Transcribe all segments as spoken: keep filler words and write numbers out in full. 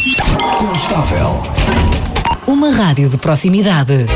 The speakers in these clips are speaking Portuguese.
Constável. Uma rádio de proximidade.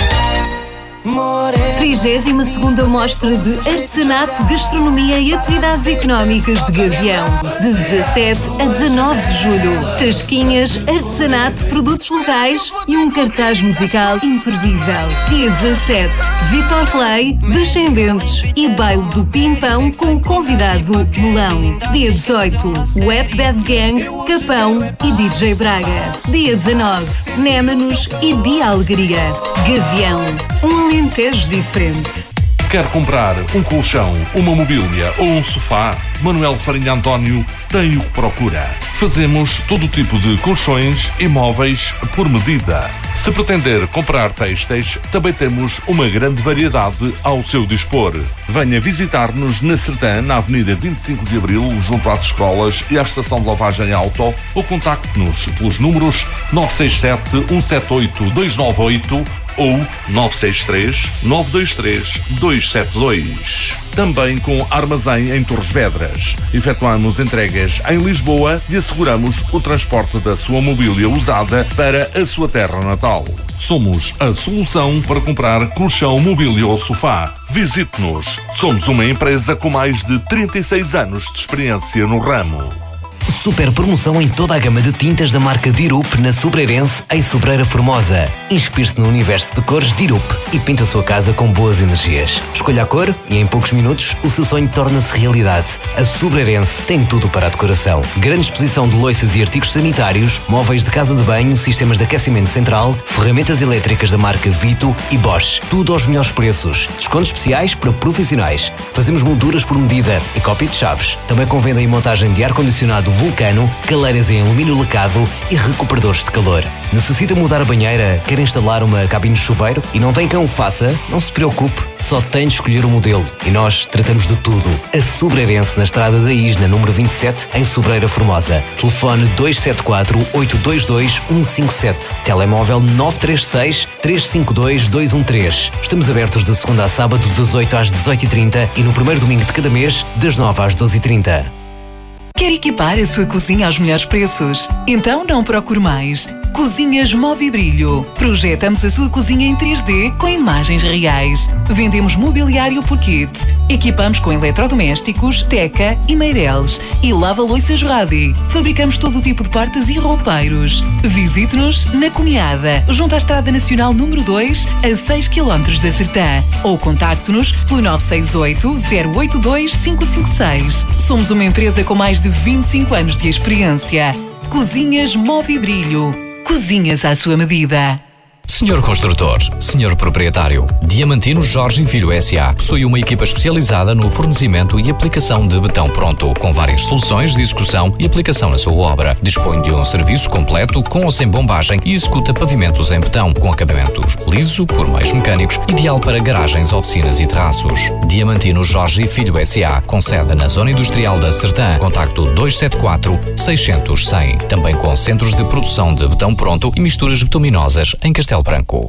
trigésima segunda Mostra de Artesanato, Gastronomia e Atividades Económicas de Gavião. De dezassete a dezanove de julho. Tasquinhas, artesanato, produtos locais e um cartaz musical imperdível. Dia dezassete, Vitor Clay, Descendentes e Baile do Pimpão com o convidado Melão. Dia dezoito, Wet Bad Gang, Capão e D J Braga. Dia dezanove, Némanos e Bia Alegria. Gavião, um Alentejo diferente. Quer comprar um colchão, uma mobília ou um sofá? Manuel Farinha António tem o que procura. Fazemos todo tipo de colchões e móveis por medida. Se pretender comprar têxteis, também temos uma grande variedade ao seu dispor. Venha visitar-nos na Sertã, na Avenida vinte e cinco de Abril, junto às escolas e à estação de lavagem auto, ou contacte-nos pelos números nove seis sete, um sete oito, dois nove oito ou nove seis três, nove dois três, dois sete dois. Também com armazém em Torres Vedras. Efetuamos entregas em Lisboa e asseguramos o transporte da sua mobília usada para a sua terra natal. Somos a solução para comprar colchão, mobília ou sofá. Visite-nos. Somos uma empresa com mais de trinta e seis anos de experiência no ramo. Super promoção em toda a gama de tintas da marca Dirup na Sobreirense, em Sobreira Formosa. Inspire-se no universo de cores Dirup e pinta a sua casa com boas energias. Escolha a cor e em poucos minutos o seu sonho torna-se realidade. A Sobreirense tem tudo para a decoração. Grande exposição de louças e artigos sanitários, móveis de casa de banho, sistemas de aquecimento central, ferramentas elétricas da marca Vito e Bosch. Tudo aos melhores preços. Descontos especiais para profissionais. Fazemos molduras por medida e cópia de chaves. Também com venda e montagem de ar-condicionado Vulcano, caleiras em alumínio lacado e recuperadores de calor. Necessita mudar a banheira? Quer instalar uma cabine de chuveiro? E não tem quem o faça? Não se preocupe, só tem de escolher o modelo. E nós tratamos de tudo. A Sobreirense, na Estrada da Isna, número vinte e sete, em Sobreira Formosa. Telefone dois sete quatro, oito dois dois, um cinco sete. Telemóvel nove três seis, três cinco dois, dois um três. Estamos abertos de segunda a sábado, das oito às dezoito e trinta e no primeiro domingo de cada mês, das nove às doze e trinta. Quer equipar a sua cozinha aos melhores preços? Então não procure mais. Cozinhas Movibrilho. Projetamos a sua cozinha em três D com imagens reais. Vendemos mobiliário por kit. Equipamos com eletrodomésticos, Teca e Meireles. E lava-louças Radi. Fabricamos todo o tipo de portas e roupeiros. Visite-nos na Cunhada, junto à Estrada Nacional número dois, a seis quilómetros da Sertã. Ou contacte-nos pelo nove seis oito, zero oito dois, cinco cinco seis. Somos uma empresa com mais de vinte e cinco anos de experiência. Cozinhas Movibrilho. Cozinhas à sua medida. Senhor Construtor, Senhor Proprietário, Diamantino Jorge e Filho S A possui uma equipa especializada no fornecimento e aplicação de betão pronto, com várias soluções de execução e aplicação na sua obra. Dispõe de um serviço completo com ou sem bombagem e executa pavimentos em betão, com acabamentos liso por meios mecânicos, ideal para garagens, oficinas e terraços. Diamantino Jorge e Filho S A, com sede na Zona Industrial da Sertã. Contacto dois sete quatro, seis zero zero, cem. Também com centros de produção de betão pronto e misturas bituminosas em Castelo Branco.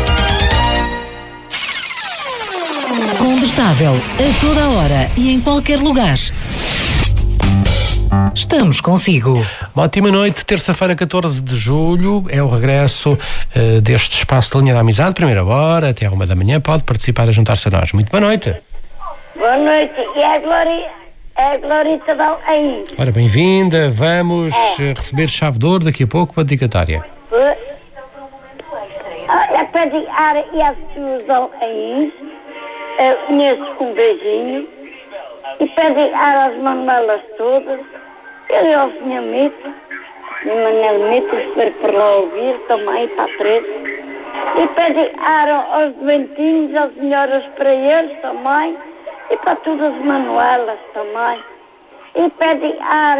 Condestável, a toda a hora e em qualquer lugar. Estamos consigo. Uma ótima noite, terça-feira, catorze de julho, é o regresso uh, deste espaço de linha da amizade, primeira hora, até à uma da manhã, pode participar a juntar-se a nós. Muito boa noite. Boa noite, e a Glória, a Glorita Dal aí. Ora, bem-vinda, vamos é. receber chave de ouro daqui a pouco para a dedicatória. Olha, para dizer, e as pessoas aí, conheço com um beijinho, e para dizer às manuelas todas, e ao senhor Mito, e Manel Mito, espero por lá ouvir, também para a Teresa, e para dizer aos doentinhos, às senhoras para eles também, e para todas as manuelas também, e para dizer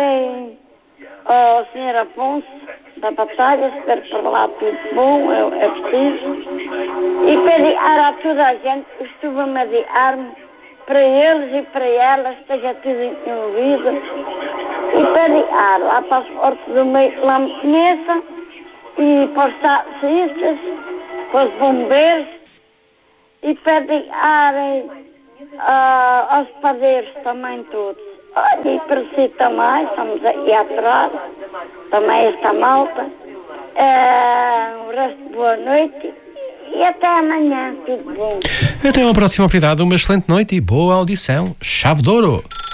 ao senhor Afonso, da batalha, espero por lá tudo bom, é, é preciso. E pedir a toda a gente, estuva-me a dar-me, para eles e para elas, esteja tudo envolvido. E pedir lá para as portas do meio, lá me conheçam, e para os taxistas, para os bombeiros, e pedir uh, aos padeiros também todos. Olha, e para si também, estamos aí atrás. também esta malta. Uh, um resto de boa noite e até amanhã, tudo bom. Até uma próxima oportunidade, uma excelente noite e boa audição. Chave de Ouro.